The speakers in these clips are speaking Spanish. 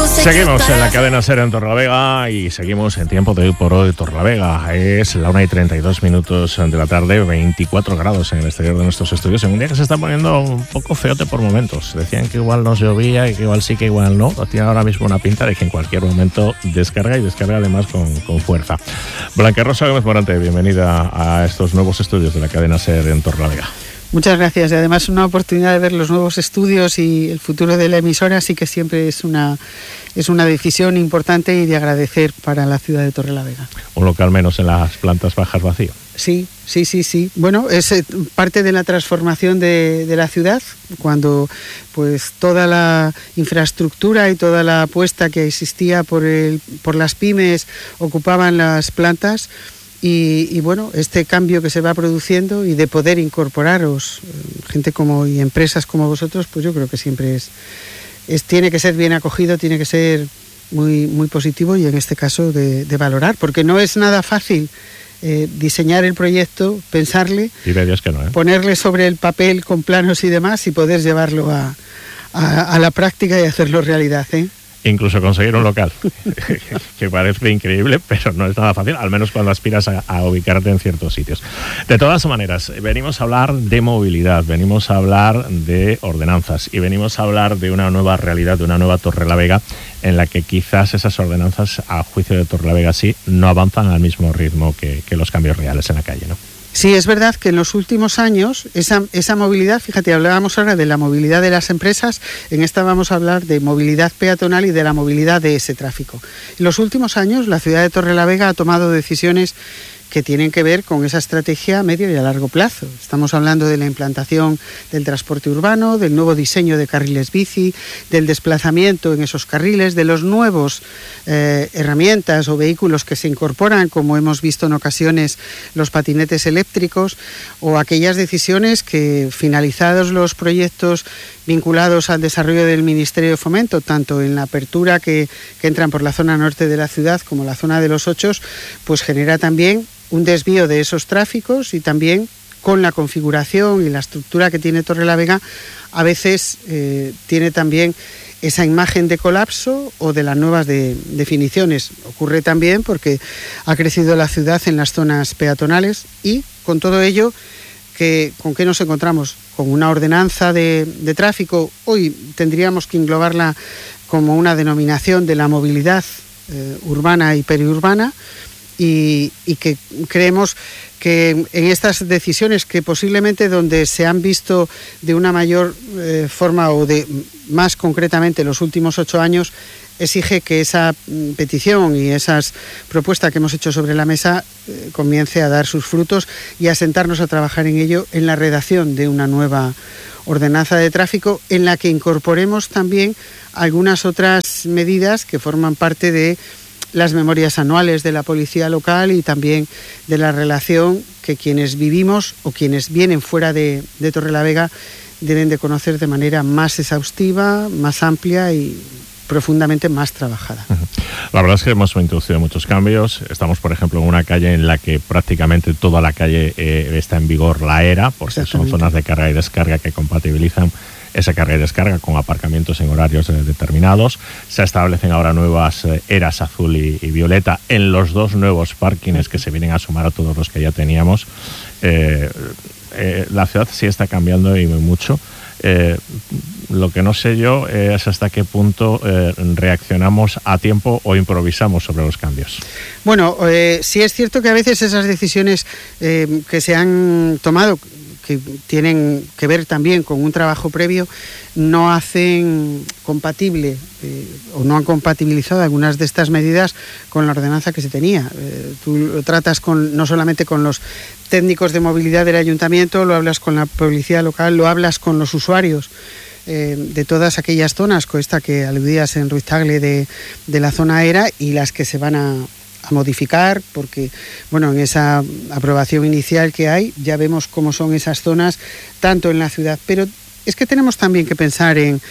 Seguimos en la cadena SER en Torrelavega y seguimos en tiempo de hoy por hoy. Torrelavega es la 1:32 de la tarde, 24 grados en el exterior de nuestros estudios, en un día que se está poniendo un poco feote por momentos. Decían que igual nos llovía y que igual sí, que igual no. Tiene ahora mismo una pinta de que en cualquier momento descarga, y descarga además con fuerza. Blanca Rosa Gómez Morante, bienvenida a estos nuevos estudios de la cadena SER en Torrelavega. Muchas gracias, y además una oportunidad de ver los nuevos estudios y el futuro de la emisora, sí que siempre es una decisión importante y de agradecer para la ciudad de Torrelavega. Un local menos en las plantas bajas vacío. Sí. Bueno, es parte de la transformación de la ciudad, cuando pues toda la infraestructura y toda la apuesta que existía por las pymes ocupaban las plantas. Y bueno, este cambio que se va produciendo y de poder incorporaros gente y empresas como vosotros, pues yo creo que siempre tiene que ser bien acogido, tiene que ser muy, muy positivo, y en este caso de valorar, porque no es nada fácil diseñar el proyecto, pensarle, y Dios que no, ponerle sobre el papel con planos y demás, y poder llevarlo a la práctica y hacerlo realidad, Incluso conseguir un local, que parece increíble, pero no es nada fácil, al menos cuando aspiras a ubicarte en ciertos sitios. De todas maneras, venimos a hablar de movilidad, venimos a hablar de ordenanzas y venimos a hablar de una nueva realidad, de una nueva Torrelavega, en la que quizás esas ordenanzas, a juicio de Torrelavega, sí, no avanzan al mismo ritmo que los cambios reales en la calle, ¿no? Sí, es verdad que en los últimos años esa movilidad, fíjate, hablábamos ahora de la movilidad de las empresas, en esta vamos a hablar de movilidad peatonal y de la movilidad de ese tráfico. En los últimos años la ciudad de Torrelavega ha tomado decisiones que tienen que ver con esa estrategia a medio y a largo plazo. Estamos hablando de la implantación del transporte urbano, del nuevo diseño de carriles bici, del desplazamiento en esos carriles, de los nuevos herramientas o vehículos que se incorporan, como hemos visto en ocasiones los patinetes eléctricos, o aquellas decisiones que, finalizados los proyectos vinculados al desarrollo del Ministerio de Fomento, tanto en la apertura que entran por la zona norte de la ciudad como la zona de los Ochos, pues genera también un desvío de esos tráficos, y también con la configuración y la estructura que tiene Torrelavega, a veces tiene también esa imagen de colapso o de las nuevas definiciones. Ocurre también porque ha crecido la ciudad en las zonas peatonales, y con todo ello, ¿con qué nos encontramos? Con una ordenanza de tráfico. Hoy tendríamos que englobarla como una denominación de la movilidad urbana y periurbana, y que creemos que en estas decisiones, que posiblemente donde se han visto de una mayor forma, o de más concretamente los últimos 8 años, exige que esa petición y esas propuestas que hemos hecho sobre la mesa comience a dar sus frutos y a sentarnos a trabajar en ello, en la redacción de una nueva ordenanza de tráfico, en la que incorporemos también algunas otras medidas que forman parte de las memorias anuales de la policía local, y también de la relación que quienes vivimos o quienes vienen fuera de Torrelavega deben de conocer de manera más exhaustiva, más amplia y profundamente más trabajada. La verdad es que hemos introducido muchos cambios. Estamos, por ejemplo, en una calle en la que prácticamente toda la calle está en vigor la ERA, porque son zonas de carga y descarga que compatibilizan esa carga y descarga con aparcamientos en horarios determinados. Se establecen ahora nuevas eras azul y violeta en los 2 nuevos parkings que se vienen a sumar a todos los que ya teníamos. La ciudad sí está cambiando, y mucho. Lo que no sé yo es hasta qué punto reaccionamos a tiempo o improvisamos sobre los cambios. Bueno, sí es cierto que a veces esas decisiones que se han tomado, que tienen que ver también con un trabajo previo, no hacen compatible o no han compatibilizado algunas de estas medidas con la ordenanza que se tenía. Tú lo tratas no solamente con los técnicos de movilidad del ayuntamiento, lo hablas con la policía local, lo hablas con los usuarios de todas aquellas zonas, con esta que aludías en Ruiz Tagle de la zona ERA, y las que se van a modificar, porque bueno, en esa aprobación inicial que hay ya vemos cómo son esas zonas tanto en la ciudad, pero es que tenemos también que pensar en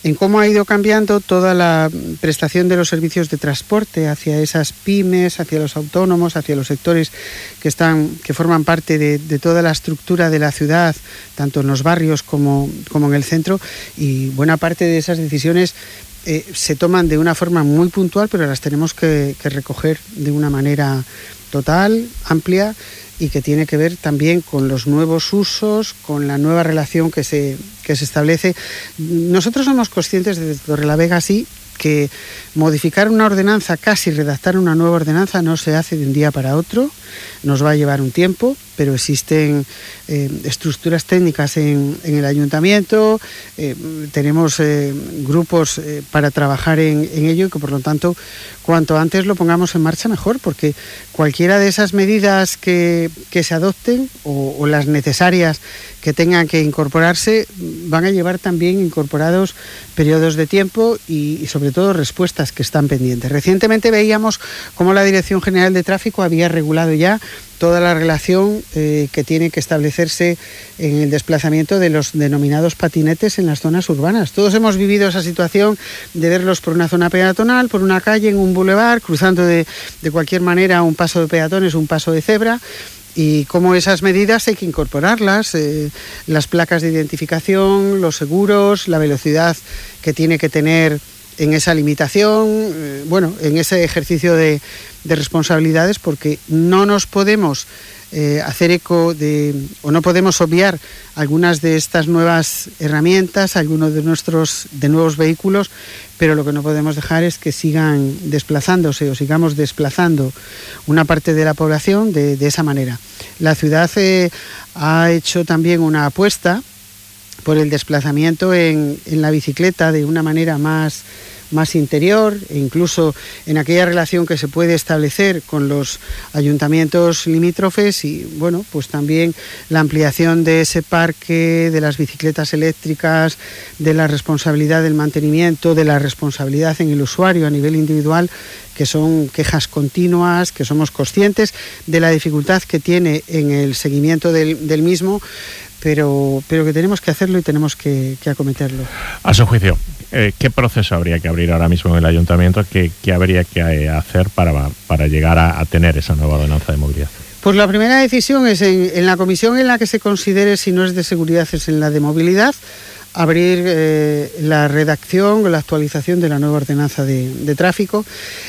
en cómo ha ido cambiando toda la prestación de los servicios de transporte hacia esas pymes, hacia los autónomos, hacia los sectores que forman parte de toda la estructura de la ciudad, tanto en los barrios como en el centro, y buena parte de esas decisiones se toman de una forma muy puntual, pero las tenemos que recoger de una manera total, amplia, y que tiene que ver también con los nuevos usos, con la nueva relación que se establece. Nosotros somos conscientes desde Torrelavega, sí, que modificar una ordenanza, casi redactar una nueva ordenanza, no se hace de un día para otro, nos va a llevar un tiempo, pero existen estructuras técnicas en el ayuntamiento, tenemos grupos para trabajar en ello, y que por lo tanto cuanto antes lo pongamos en marcha mejor, porque cualquiera de esas medidas que se adopten o las necesarias que tengan que incorporarse van a llevar también incorporados periodos de tiempo y sobre todo respuestas que están pendientes. Recientemente veíamos cómo la Dirección General de Tráfico había regulado ya toda la relación que tiene que establecerse en el desplazamiento de los denominados patinetes en las zonas urbanas. Todos hemos vivido esa situación de verlos por una zona peatonal, por una calle, en un bulevar, cruzando de cualquier manera un paso de peatones, un paso de cebra, y cómo esas medidas hay que incorporarlas, las placas de identificación, los seguros, la velocidad que tiene que tener en esa limitación, en ese ejercicio de responsabilidades, porque no nos podemos hacer eco o no podemos obviar algunas de estas nuevas herramientas, algunos de nuevos vehículos, pero lo que no podemos dejar es que sigan desplazándose o sigamos desplazando una parte de la población de esa manera. La ciudad ha hecho también una apuesta por el desplazamiento en la bicicleta de una manera más interior, e incluso en aquella relación que se puede establecer con los ayuntamientos limítrofes, y pues también la ampliación de ese parque, de las bicicletas eléctricas, de la responsabilidad del mantenimiento, de la responsabilidad en el usuario a nivel individual, que son quejas continuas, que somos conscientes de la dificultad que tiene en el seguimiento del mismo, pero que tenemos que hacerlo y tenemos que acometerlo. A su juicio, ¿qué proceso habría que abrir ahora mismo en el ayuntamiento? ¿Qué habría que hacer para llegar a tener esa nueva ordenanza de movilidad? Pues la primera decisión es en la comisión en la que se considere, si no es de seguridad, es en la de movilidad, abrir la redacción o la actualización de la nueva ordenanza de tráfico,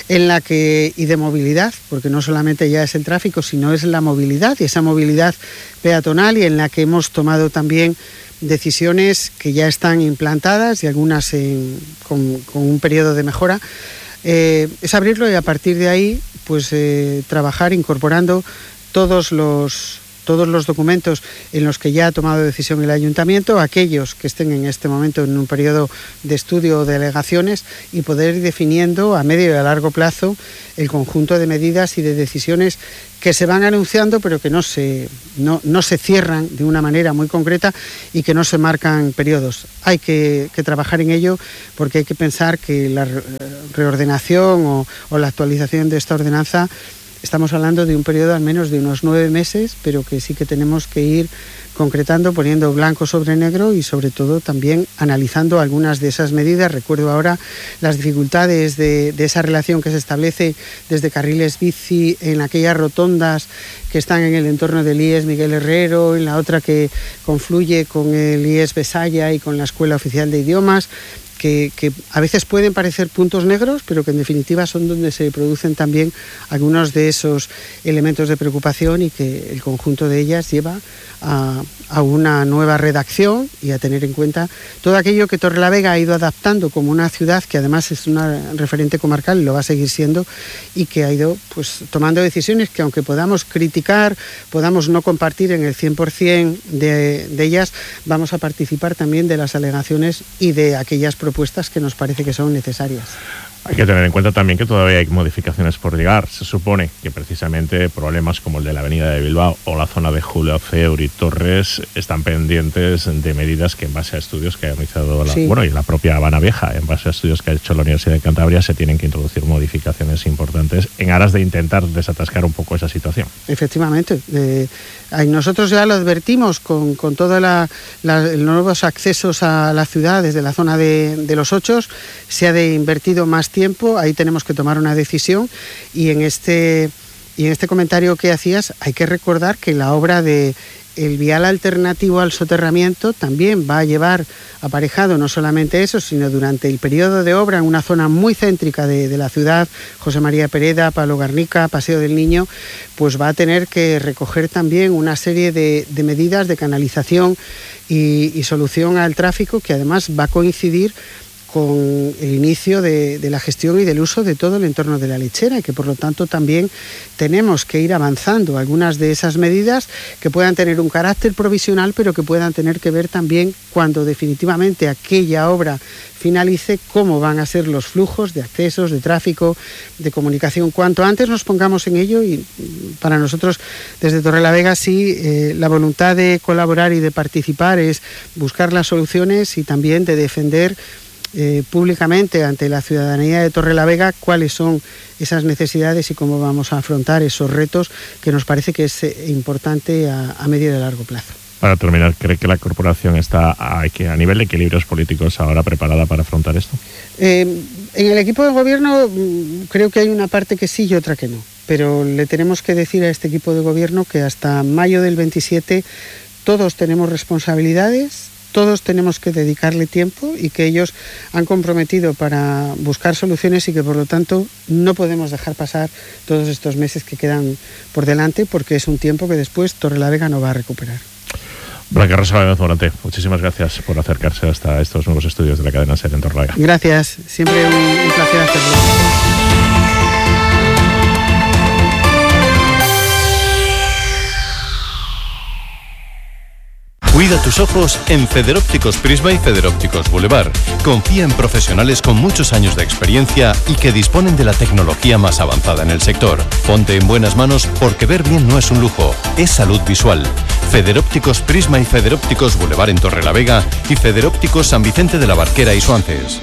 y de movilidad, porque no solamente ya es el tráfico, sino es la movilidad, y esa movilidad peatonal, y en la que hemos tomado también decisiones que ya están implantadas y algunas con un periodo de mejora. Es abrirlo y a partir de ahí pues trabajar incorporando todos los documentos en los que ya ha tomado decisión el ayuntamiento, aquellos que estén en este momento en un periodo de estudio o de alegaciones, y poder ir definiendo a medio y a largo plazo el conjunto de medidas y de decisiones que se van anunciando, pero que no se cierran de una manera muy concreta y que no se marcan periodos. Hay que trabajar en ello, porque hay que pensar que la reordenación o la actualización de esta ordenanza, estamos hablando de un periodo al menos de unos 9 meses, pero que sí que tenemos que ir concretando, poniendo blanco sobre negro, y sobre todo también analizando algunas de esas medidas. Recuerdo ahora las dificultades de esa relación que se establece desde carriles bici en aquellas rotondas que están en el entorno del IES Miguel Herrero, en la otra que confluye con el IES Besaya y con la Escuela Oficial de Idiomas, que a veces pueden parecer puntos negros, pero que en definitiva son donde se producen también algunos de esos elementos de preocupación, y que el conjunto de ellas lleva a una nueva redacción y a tener en cuenta todo aquello que Torrelavega ha ido adaptando como una ciudad que además es una referente comarcal y lo va a seguir siendo, y que ha ido pues tomando decisiones que, aunque podamos criticar, podamos no compartir en el 100% de ellas, vamos a participar también de las alegaciones y de aquellas propuestas que nos parece que son necesarias. Hay que tener en cuenta también que todavía hay modificaciones por llegar. Se supone que precisamente problemas como el de la avenida de Bilbao o la zona de Julio Feur y Torres están pendientes de medidas que en base a estudios que ha realizado y la propia Habana Vieja, en base a estudios que ha hecho la Universidad de Cantabria, se tienen que introducir modificaciones importantes en aras de intentar desatascar un poco esa situación. Efectivamente. Nosotros ya lo advertimos con todos los nuevos accesos a la ciudad desde la zona de los Ochos. Se ha invertido más tiempo, ahí tenemos que tomar una decisión, y en este comentario que hacías hay que recordar que la obra de el vial alternativo al soterramiento también va a llevar aparejado no solamente eso, sino durante el periodo de obra en una zona muy céntrica de la ciudad, José María Pereda, Pablo Garnica, Paseo del Niño, pues va a tener que recoger también una serie de medidas de canalización y solución al tráfico, que además va a coincidir con el inicio de la gestión y del uso de todo el entorno de la lechera, y que por lo tanto también tenemos que ir avanzando algunas de esas medidas que puedan tener un carácter provisional, pero que puedan tener que ver también, cuando definitivamente aquella obra finalice, cómo van a ser los flujos de accesos, de tráfico, de comunicación. Cuanto antes nos pongamos en ello, y para nosotros desde Torrelavega sí, la voluntad de colaborar y de participar es buscar las soluciones y también de defender públicamente ante la ciudadanía de Torrelavega cuáles son esas necesidades y cómo vamos a afrontar esos retos, que nos parece que es importante a medio y a largo plazo. Para terminar, ¿cree que la corporación está a nivel de equilibrios políticos ahora preparada para afrontar esto? En el equipo de gobierno creo que hay una parte que sí y otra que no, pero le tenemos que decir a este equipo de gobierno que hasta mayo del 27 todos tenemos responsabilidades, todos tenemos que dedicarle tiempo, y que ellos han comprometido para buscar soluciones, y que por lo tanto no podemos dejar pasar todos estos meses que quedan por delante, porque es un tiempo que después Torrelavega no va a recuperar. Blanca Rosa Valdez Morante, muchísimas gracias por acercarse hasta estos nuevos estudios de la cadena SER en Torrelavega. Gracias, siempre un placer hacerlo. Cuida tus ojos en Federópticos Prisma y Federópticos Boulevard. Confía en profesionales con muchos años de experiencia y que disponen de la tecnología más avanzada en el sector. Ponte en buenas manos, porque ver bien no es un lujo, es salud visual. Federópticos Prisma y Federópticos Boulevard en Torrelavega, y Federópticos San Vicente de la Barquera y Suances.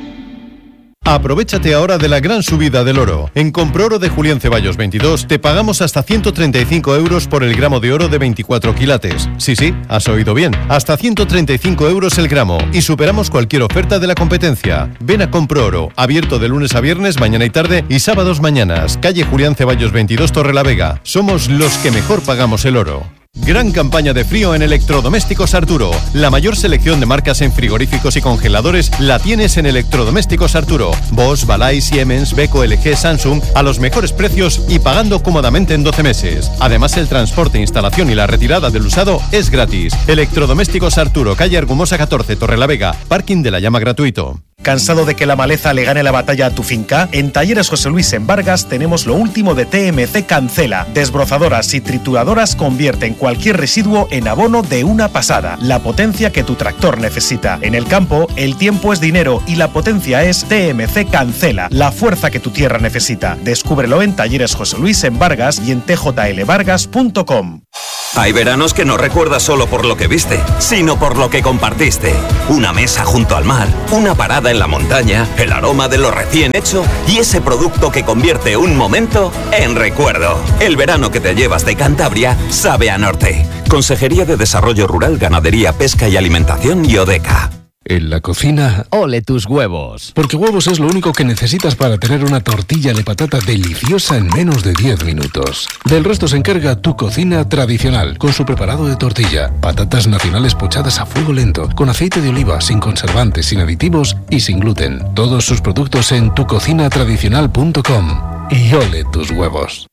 Aprovechate ahora de la gran subida del oro. En Comproro de Julián Ceballos 22 te pagamos hasta 135 euros por el gramo de oro de 24 quilates. Sí, has oído bien. Hasta 135 euros el gramo, y superamos cualquier oferta de la competencia. Ven a Comproro, abierto de lunes a viernes, mañana y tarde, y sábados mañanas. Calle Julián Ceballos 22, Torrelavega. Somos los que mejor pagamos el oro. Gran campaña de frío en Electrodomésticos Arturo. La mayor selección de marcas en frigoríficos y congeladores la tienes en Electrodomésticos Arturo. Bosch, Balay, Siemens, Beko, LG, Samsung, a los mejores precios y pagando cómodamente en 12 meses. Además, el transporte, instalación y la retirada del usado es gratis. Electrodomésticos Arturo, calle Argumosa 14, Torrelavega. Parking de la llama gratuito. ¿Cansado de que la maleza le gane la batalla a tu finca? En Talleres José Luis en Vargas tenemos lo último de TMC Cancela. Desbrozadoras y trituradoras convierten cualquier residuo en abono de una pasada. La potencia que tu tractor necesita. En el campo, el tiempo es dinero y la potencia es TMC Cancela. La fuerza que tu tierra necesita. Descúbrelo en Talleres José Luis en Vargas y en tjlvargas.com. Hay veranos que no recuerdas solo por lo que viste, sino por lo que compartiste. Una mesa junto al mar, una parada en la montaña, el aroma de lo recién hecho y ese producto que convierte un momento en recuerdo. El verano que te llevas de Cantabria sabe a norte. Consejería de Desarrollo Rural, Ganadería, Pesca y Alimentación y Odeca. En la cocina, ole tus huevos. Porque huevos es lo único que necesitas para tener una tortilla de patata deliciosa en menos de 10 minutos. Del resto se encarga Tu Cocina Tradicional, con su preparado de tortilla, patatas nacionales pochadas a fuego lento, con aceite de oliva, sin conservantes, sin aditivos y sin gluten. Todos sus productos en tucocinatradicional.com. Y ole tus huevos.